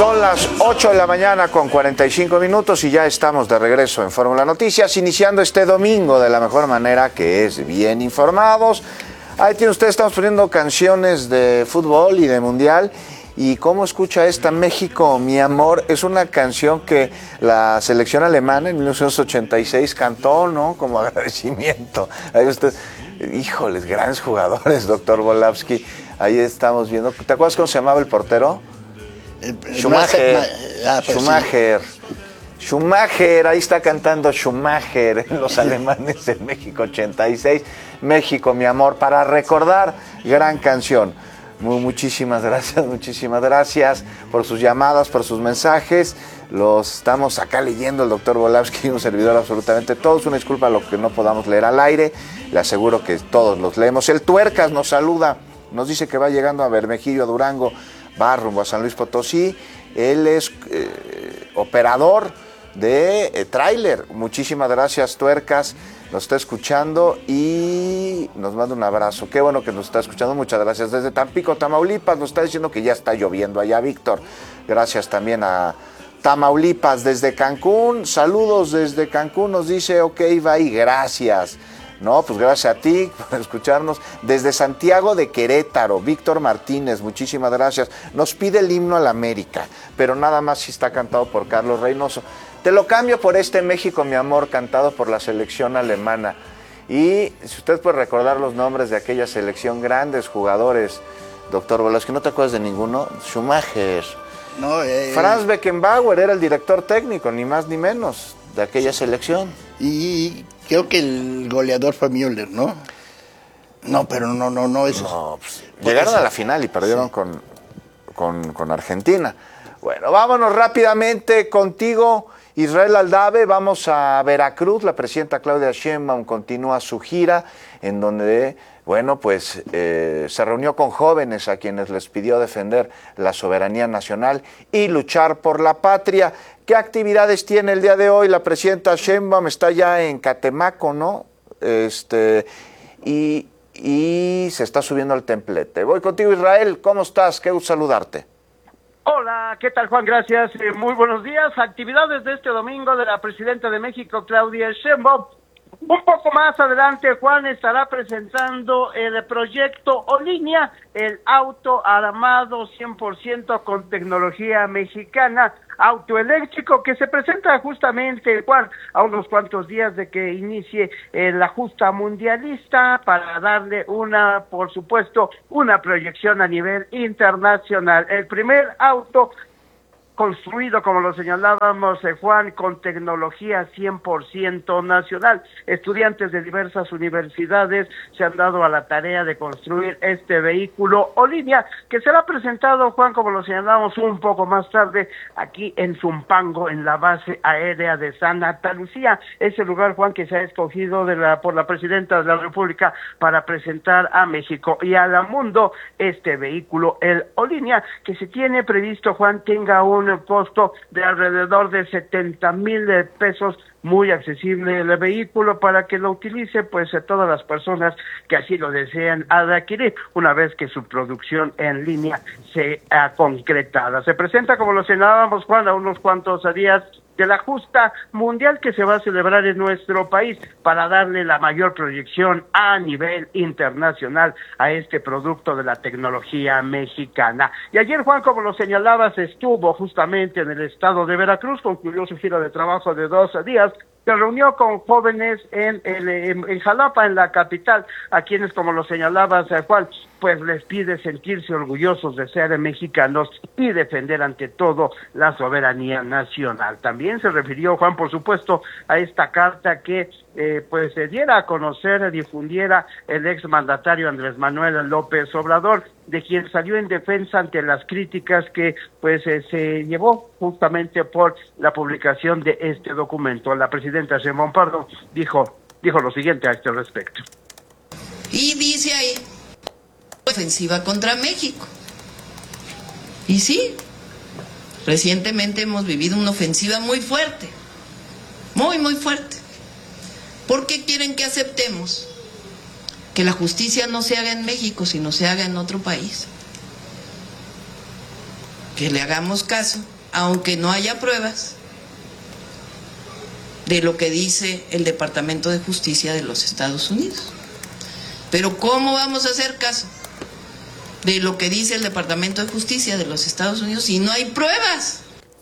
Son las 8 de la mañana con 45 minutos y ya estamos de regreso en Fórmula Noticias, iniciando este domingo de la mejor manera, que es bien informados. Ahí tiene usted, estamos poniendo canciones de fútbol y de mundial. ¿Y cómo escucha esta? México, mi amor, es una canción que la selección alemana en 1986 cantó, ¿no? Como agradecimiento. Ahí usted, híjoles, grandes jugadores, doctor Volavsky. Ahí estamos viendo. ¿Te acuerdas cómo se llamaba el portero? Schumacher. Schumacher. Sí. Schumacher, ahí está cantando Schumacher en los alemanes en México 86. México, mi amor, para recordar, gran canción. Muchísimas gracias por sus llamadas, por sus mensajes. Los estamos acá leyendo, el doctor Volavsky y un servidor, absolutamente todos. Una disculpa a lo que no podamos leer al aire. Le aseguro que todos los leemos. El Tuercas nos saluda, nos dice que va llegando a Bermejillo, a Durango, va rumbo a San Luis Potosí. Él es operador de tráiler. Muchísimas gracias, Tuercas. Nos está escuchando y nos manda un abrazo. Qué bueno que nos está escuchando. Muchas gracias. Desde Tampico, Tamaulipas, nos está diciendo que ya está lloviendo allá, Víctor. Gracias también a Tamaulipas. Desde Cancún, saludos desde Cancún. Nos dice, ok, bye, gracias. No, pues gracias a ti por escucharnos. Desde Santiago de Querétaro, Víctor Martínez, muchísimas gracias. Nos pide el himno a la América, pero nada más si está cantado por Carlos Reynoso. Te lo cambio por este México, mi amor, cantado por la selección alemana. Y si usted puede recordar los nombres de aquella selección, grandes jugadores, doctor Volavsky, ¿no te acuerdas de ninguno? Schumacher. No, Franz Beckenbauer era el director técnico, ni más ni menos, de aquella selección. Y creo que el goleador fue Müller, ¿no? No, pero no eso. No, pues, llegaron a la final y perdieron con Argentina. Bueno, vámonos rápidamente contigo, Israel Aldave. Vamos a Veracruz. La presidenta Claudia Sheinbaum continúa su gira en donde, bueno, pues se reunió con jóvenes a quienes les pidió defender la soberanía nacional y luchar por la patria. ¿Qué actividades tiene el día de hoy? La presidenta Sheinbaum está ya en Catemaco, ¿no? Y se está subiendo al templete. Voy contigo, Israel. ¿Cómo estás? Qué gusto saludarte. Hola, ¿qué tal, Juan? Gracias. Muy buenos días. Actividades de este domingo de la presidenta de México, Claudia Sheinbaum. Un poco más adelante, Juan estará presentando el proyecto Olinia, el auto armado 100% con tecnología mexicana, auto eléctrico, que se presenta justamente, Juan, a unos cuantos días de que inicie la justa mundialista, para darle por supuesto, una proyección a nivel internacional. El primer auto construido, como lo señalábamos, Juan, con tecnología 100% nacional. Estudiantes de diversas universidades se han dado a la tarea de construir este vehículo Olinia, que será presentado, Juan, como lo señalamos un poco más tarde, aquí en Zumpango, en la base aérea de Santa Lucía. Ese lugar, Juan, que se ha escogido por la presidenta de la República para presentar a México y al mundo este vehículo, el Olinia, que se tiene previsto, Juan, tenga un costo de alrededor de 70,000 pesos, muy accesible el vehículo para que lo utilice pues todas las personas que así lo desean adquirir una vez que su producción en línea sea concretada. Se presenta, como lo señalábamos, Juan, a unos cuantos días de la justa mundial que se va a celebrar en nuestro país, para darle la mayor proyección a nivel internacional a este producto de la tecnología mexicana. Y ayer, Juan, como lo señalabas, estuvo justamente en el estado de Veracruz, concluyó su gira de trabajo de 2 días, se reunió con jóvenes en Jalapa, en la capital, a quienes, como lo señalabas, Juan, pues les pide sentirse orgullosos de ser mexicanos y defender ante todo la soberanía nacional. También se refirió, Juan, por supuesto, a esta carta que pues se diera a conocer, difundiera el exmandatario Andrés Manuel López Obrador, de quien salió en defensa ante las críticas que pues se llevó justamente por la publicación de este documento. La presidenta Sheinbaum Pardo dijo lo siguiente a este respecto. Y dice ahí, ofensiva contra México. Y sí, recientemente hemos vivido una ofensiva muy fuerte, muy fuerte. ¿Por qué quieren que aceptemos que la justicia no se haga en México, sino se haga en otro país? Que le hagamos caso aunque no haya pruebas de lo que dice el Departamento de Justicia de los Estados Unidos. Pero ¿cómo vamos a hacer caso de lo que dice el Departamento de Justicia de los Estados Unidos si no hay pruebas?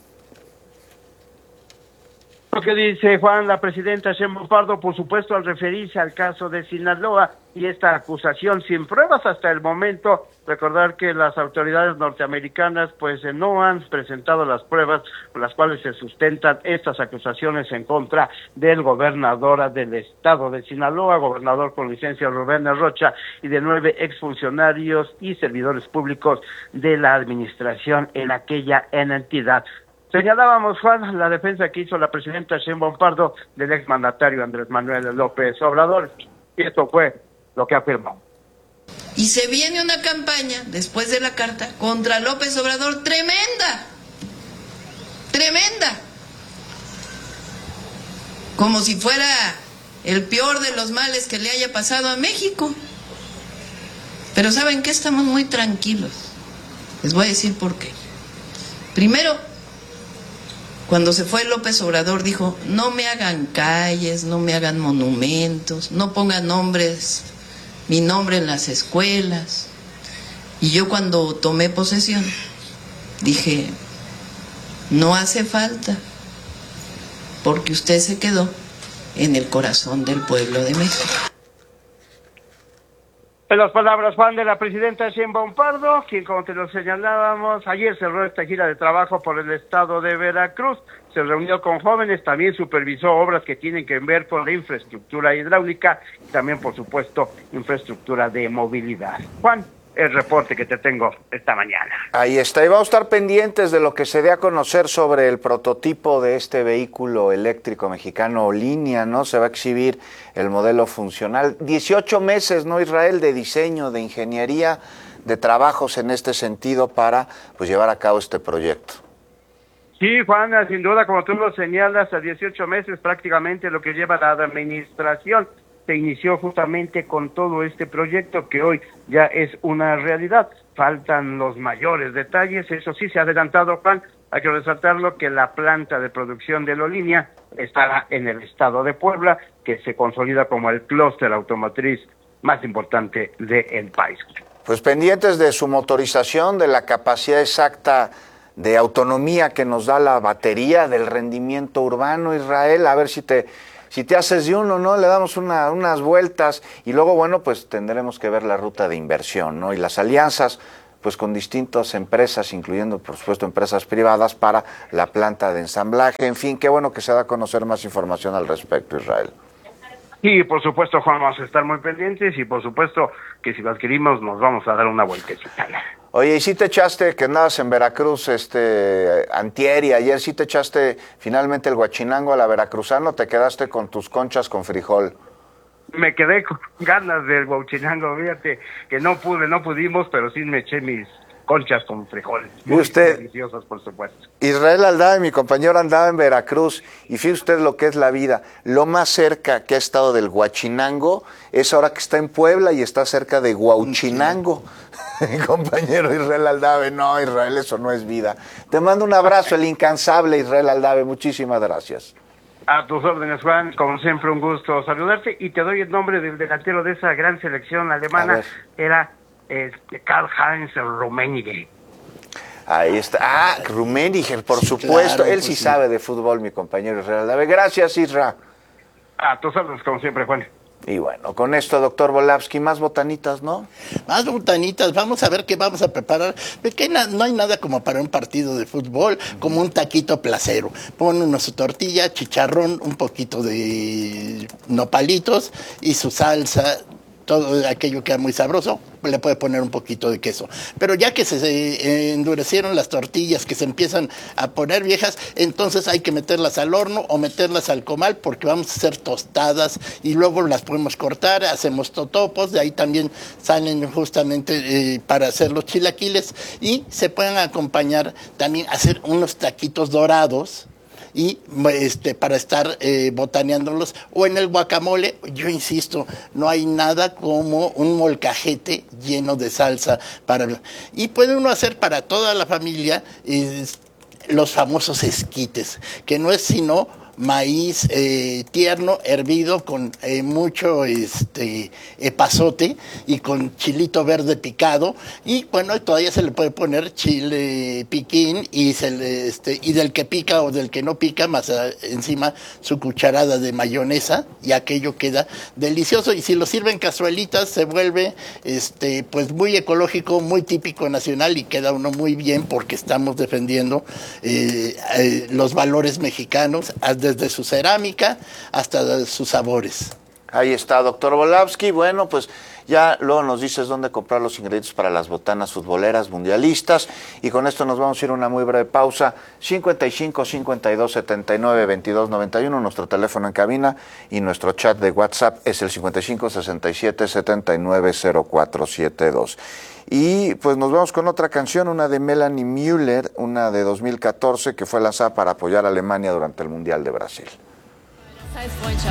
Lo que dice Juan, la presidenta Sheinbaum Pardo, por supuesto, al referirse al caso de Sinaloa y esta acusación sin pruebas hasta el momento, recordar que las autoridades norteamericanas pues no han presentado las pruebas con las cuales se sustentan estas acusaciones en contra del gobernador del estado de Sinaloa, gobernador con licencia Rubén Rocha, y de 9 exfuncionarios y servidores públicos de la administración en aquella entidad. Señalábamos, Juan, la defensa que hizo la presidenta Sheinbaum Pardo del exmandatario Andrés Manuel López Obrador, y esto fue lo que afirmó. Y se viene una campaña, después de la carta, contra López Obrador tremenda, tremenda, como si fuera el peor de los males que le haya pasado a México. Pero ¿saben qué? Estamos muy tranquilos. Les voy a decir por qué. Primero, cuando se fue López Obrador dijo, no me hagan calles, no me hagan monumentos, no pongan mi nombre en las escuelas. Y yo cuando tomé posesión dije, no hace falta, porque usted se quedó en el corazón del pueblo de México. En las palabras, Juan, de la presidenta Sheinbaum Pardo, quien, como te lo señalábamos, ayer cerró esta gira de trabajo por el estado de Veracruz, se reunió con jóvenes, también supervisó obras que tienen que ver con la infraestructura hidráulica y también, por supuesto, infraestructura de movilidad. Juan, el reporte que te tengo esta mañana. Ahí está, y vamos a estar pendientes de lo que se dé a conocer sobre el prototipo de este vehículo eléctrico mexicano Línea, ¿no? Se va a exhibir el modelo funcional. 18 meses, ¿no, Israel?, de diseño, de ingeniería, de trabajos en este sentido para pues llevar a cabo este proyecto. Sí, Juan, sin duda, como tú lo señalas, a 18 meses prácticamente lo que lleva la administración. Se inició justamente con todo este proyecto que hoy ya es una realidad. Faltan los mayores detalles, eso sí se ha adelantado, Juan. Hay que resaltarlo que la planta de producción de Línea estará en el estado de Puebla, que se consolida como el clúster automotriz más importante del país. Pues pendientes de su motorización, de la capacidad exacta de autonomía que nos da la batería, del rendimiento urbano, Israel, a ver si te haces de uno, ¿no? Le damos unas vueltas y luego, bueno, pues tendremos que ver la ruta de inversión, ¿no? Y las alianzas, pues con distintas empresas, incluyendo, por supuesto, empresas privadas para la planta de ensamblaje. En fin, qué bueno que se da a conocer más información al respecto, Israel. Sí, por supuesto, Juan, vamos a estar muy pendientes y por supuesto que si lo adquirimos nos vamos a dar una vueltecita. Oye, ¿y si te echaste, que andabas en Veracruz antier y ayer, sí te echaste finalmente el guachinango a la veracruzana o te quedaste con tus conchas con frijol? Me quedé con ganas del guachinango, fíjate que no pudimos, pero sí me eché mis conchas con frijoles. Muy usted, deliciosas, por supuesto. Israel Aldave, mi compañero, andaba en Veracruz y fíjese usted lo que es la vida. Lo más cerca que ha estado del Huachinango es ahora que está en Puebla y está cerca de Huauchinango. Mi compañero Israel Aldave, no, Israel, eso no es vida. Te mando un abrazo, el incansable Israel Aldave, muchísimas gracias. A tus órdenes, Juan, como siempre un gusto saludarte y te doy el nombre del delantero de esa gran selección alemana, era Karl-Heinz Rummenigge. Ahí está, Rummenigge, por supuesto, claro, él pues sí sabe de fútbol, mi compañero Israel Aldave. Gracias, Isra. A tus órdenes, como siempre, Juan. Y bueno, con esto, doctor Volavsky, más botanitas, ¿no? Más botanitas, vamos a ver qué vamos a preparar. Porque no hay nada como para un partido de fútbol, como un taquito placero. Pon una su tortilla, chicharrón, un poquito de nopalitos y su salsa, todo aquello queda muy sabroso, le puede poner un poquito de queso. Pero ya que se endurecieron las tortillas, que se empiezan a poner viejas, entonces hay que meterlas al horno o meterlas al comal, porque vamos a hacer tostadas y luego las podemos cortar, hacemos totopos, de ahí también salen justamente para hacer los chilaquiles y se pueden acompañar también, hacer unos taquitos dorados, y para estar botaneándolos, o en el guacamole. Yo insisto, no hay nada como un molcajete lleno de salsa y puede uno hacer para toda la familia los famosos esquites, que no es sino maíz tierno, hervido con mucho epazote y con chilito verde picado, y bueno, todavía se le puede poner chile piquín y del que pica o del que no pica, más encima su cucharada de mayonesa, y aquello queda delicioso. Y si lo sirven cazuelitas se vuelve pues muy ecológico, muy típico nacional, y queda uno muy bien porque estamos defendiendo los valores mexicanos desde su cerámica hasta sus sabores. Ahí está, doctor Volavsky. Bueno, pues ya luego nos dices dónde comprar los ingredientes para las botanas futboleras mundialistas. Y con esto nos vamos a ir a una muy breve pausa. 55 52 79 22 91, nuestro teléfono en cabina, y nuestro chat de WhatsApp es el 55 67 79 0472. Y pues nos vamos con otra canción, una de Melanie Müller, una de 2014, que fue lanzada para apoyar a Alemania durante el Mundial de Brasil.